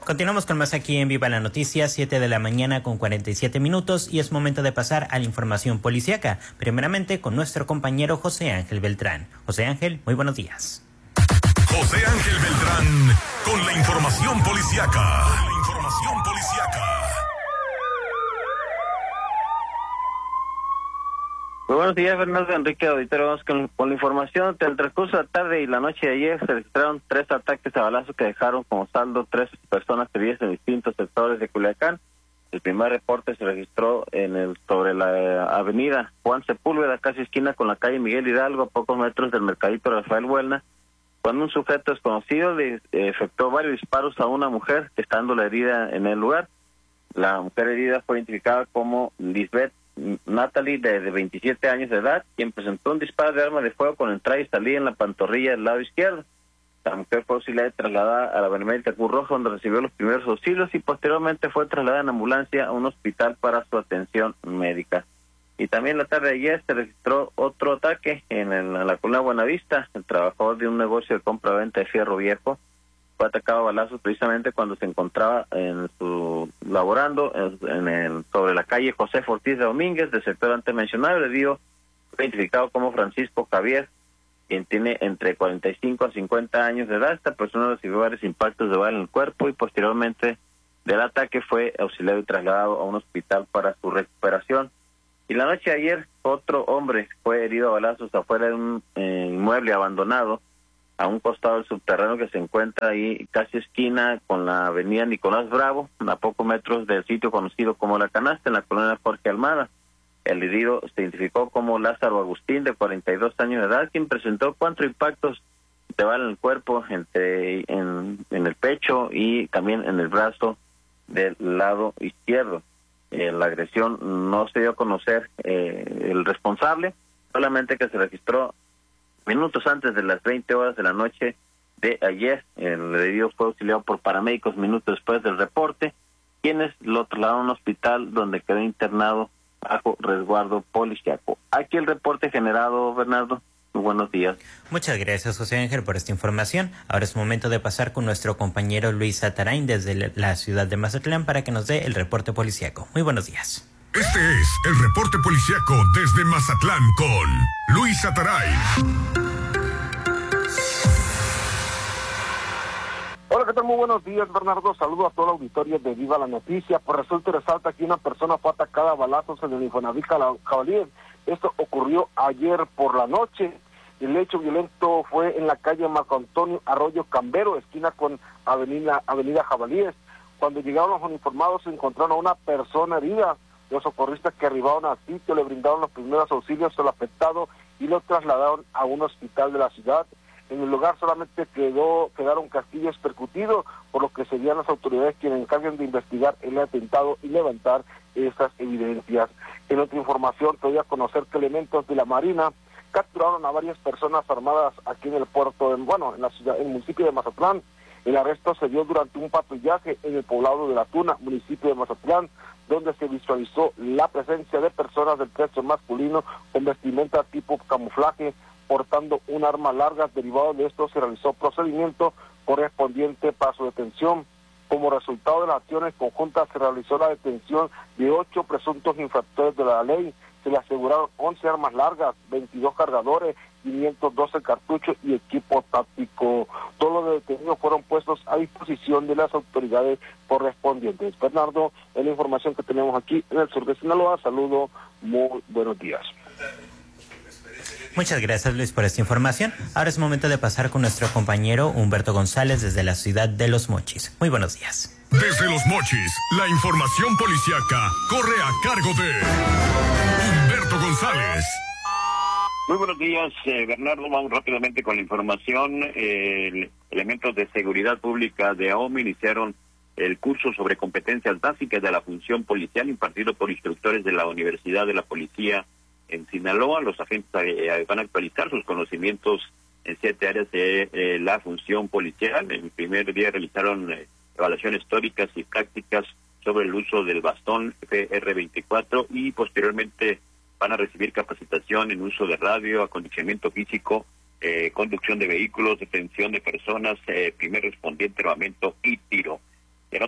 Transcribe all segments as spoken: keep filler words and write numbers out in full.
Continuamos con más aquí en Viva la Noticia, siete de la mañana con cuarenta y siete minutos, y es momento de pasar a la información policíaca, primeramente con nuestro compañero José Ángel Beltrán. José Ángel, muy buenos días. José Ángel Beltrán con la información policíaca. Con la información policíaca. Muy buenos días, Fernando Enrique Auditorio. Vamos con, con la información. Entre el transcurso de la tarde y la noche de ayer se registraron tres ataques a balazos que dejaron como saldo tres personas heridas en distintos sectores de Culiacán. El primer reporte se registró en el sobre la avenida Juan Sepúlveda, casi esquina con la calle Miguel Hidalgo, a pocos metros del mercadito Rafael Buelna, cuando un sujeto desconocido le efectuó varios disparos a una mujer, estando la herida en el lugar. La mujer herida fue identificada como Lisbeth Natalie, de, de veintisiete años de edad, quien presentó un disparo de arma de fuego con entrada y salida en la pantorrilla del lado izquierdo. La mujer fue auxiliada y trasladada a la Benemérita Cruz Roja, donde recibió los primeros auxilios, y posteriormente fue trasladada en ambulancia a un hospital para su atención médica. Y también la tarde de ayer se registró otro ataque en, el, en la colonia Buenavista. El trabajador de un negocio de compra-venta de fierro viejo fue atacado a balazos precisamente cuando se encontraba en su laborando en, en el, sobre la calle José Ortiz de Domínguez, del sector antes mencionado. Le dio identificado como Francisco Javier, quien tiene entre cuarenta y cinco a cincuenta años de edad. Esta persona recibió varios impactos de bala en el cuerpo y posteriormente del ataque fue auxiliado y trasladado a un hospital para su recuperación. Y la noche de ayer otro hombre fue herido a balazos afuera de un eh, inmueble abandonado a un costado del subterráneo que se encuentra ahí casi esquina con la avenida Nicolás Bravo, a pocos metros del sitio conocido como La Canasta, en la colonia Jorge Almada. El herido se identificó como Lázaro Agustín, de cuarenta y dos años de edad, quien presentó cuatro impactos de bala en el cuerpo, entre en, en el pecho y también en el brazo del lado izquierdo. Eh, la agresión no se dio a conocer eh, el responsable, solamente que se registró minutos antes de las veinte horas de la noche de ayer. El herido fue auxiliado por paramédicos minutos después del reporte, quienes lo trasladaron a un hospital donde quedó internado bajo resguardo policiaco. Aquí el reporte generado, Bernardo. Muy buenos días. Muchas gracias, José Ángel, por esta información. Ahora es momento de pasar con nuestro compañero Luis Atarain desde la ciudad de Mazatlán para que nos dé el reporte policiaco. Muy buenos días. Este es el reporte policiaco desde Mazatlán con Luis Atarain. Hola, ¿qué tal? Muy buenos días, Bernardo. Saludo a todo el auditorio de Viva la Noticia. Pues resulta y resalta que una persona fue atacada a balazos en el Infonavit Jabalíes. Esto ocurrió ayer por la noche. El hecho violento fue en la calle Marco Antonio Arroyo Cambero, esquina con Avenida Avenida Jabalíes. Cuando llegaron los uniformados se encontraron a una persona herida. Los socorristas que arribaron al sitio le brindaron los primeros auxilios al afectado y lo trasladaron a un hospital de la ciudad. En el lugar solamente quedó quedaron casquillos percutidos, por lo que serían las autoridades quienes encarguen de investigar el atentado y levantar esas evidencias. En otra información, te doy a conocer que elementos de la Marina capturaron a varias personas armadas aquí en el puerto, de, bueno, en la ciudad, en el municipio de Mazatlán. El arresto se dio durante un patrullaje en el poblado de La Tuna, municipio de Mazatlán, donde se visualizó la presencia de personas del sexo masculino con vestimenta tipo camuflaje, portando un arma larga. Derivado de esto se realizó procedimiento correspondiente para su detención. Como resultado de las acciones conjuntas se realizó la detención de ocho presuntos infractores de la ley. Se le aseguraron once armas largas, veintidós cargadores, quinientos doce cartuchos y equipo táctico. Todos los detenidos fueron puestos a disposición de las autoridades correspondientes. Bernardo, es la información que tenemos aquí en el sur de Sinaloa. Saludo, muy buenos días. Muchas gracias, Luis, por esta información. Ahora es momento de pasar con nuestro compañero Humberto González desde la ciudad de Los Mochis. Muy buenos días. Desde Los Mochis, la información policiaca corre a cargo de Humberto González. Muy buenos días, eh, Bernardo. Vamos rápidamente con la información. Eh, elementos de seguridad pública de A O M iniciaron el curso sobre competencias básicas de la función policial impartido por instructores de la Universidad de la Policía en Sinaloa. Los agentes eh, van a actualizar sus conocimientos en siete áreas de eh, la función policial. En el primer día realizaron eh, evaluaciones históricas y prácticas sobre el uso del bastón F R veinticuatro y posteriormente van a recibir capacitación en uso de radio, acondicionamiento físico, eh, conducción de vehículos, detención de personas, eh, primer respondiente, armamento y tiro.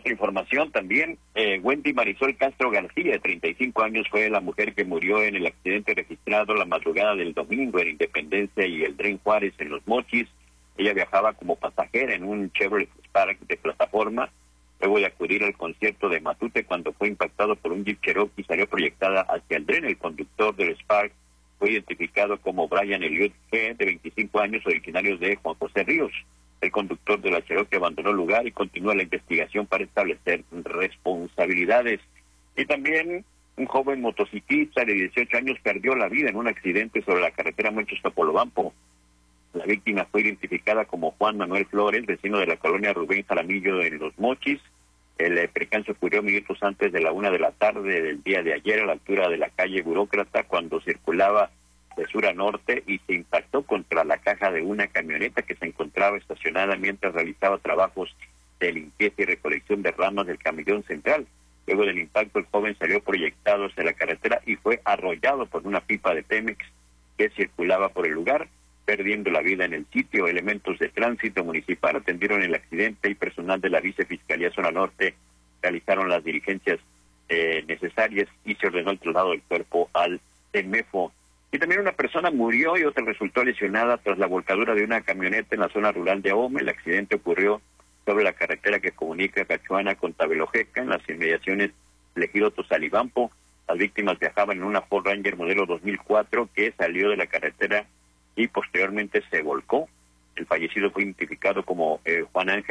otra información también, eh, Wendy Marisol Castro García, de treinta y cinco años, fue la mujer que murió en el accidente registrado la madrugada del domingo en Independencia y el Dren Juárez en Los Mochis. Ella viajaba como pasajera en un Chevrolet Spark de plataforma, luego de acudir al concierto de Matute cuando fue impactado por un Jeep Cherokee y salió proyectada hacia el Dren. El conductor del Spark fue identificado como Brian Elliot G., de veinticinco años, originario de Juan José Ríos. El conductor de la Cherokee abandonó el lugar y continúa la investigación para establecer responsabilidades. Y también un joven motociclista de dieciocho años perdió la vida en un accidente sobre la carretera Mochis-Topolobampo. La víctima fue identificada como Juan Manuel Flores, vecino de la colonia Rubén Jaramillo en Los Mochis. El eh, percance ocurrió minutos antes de la una de la tarde del día de ayer a la altura de la calle Burócrata, cuando circulaba de sur a norte y se impactó contra la caja de una camioneta que se encontraba estacionada mientras realizaba trabajos de limpieza y recolección de ramas del camellón central. Luego del impacto, el joven salió proyectado hacia la carretera y fue arrollado por una pipa de Pemex que circulaba por el lugar, perdiendo la vida en el sitio. Elementos de tránsito municipal atendieron el accidente y personal de la Vicefiscalía Zona Norte realizaron las diligencias eh, necesarias y se ordenó el traslado del cuerpo al CEMEFO. Y también una persona murió y otra resultó lesionada tras la volcadura de una camioneta en la zona rural de Ahome. El accidente ocurrió sobre la carretera que comunica Cachuana con Tabelojeca, en las inmediaciones del ejido Tozalibampo. Las víctimas viajaban en una Ford Ranger modelo dos mil cuatro que salió de la carretera y posteriormente se volcó. El fallecido fue identificado como eh, Juan Ángel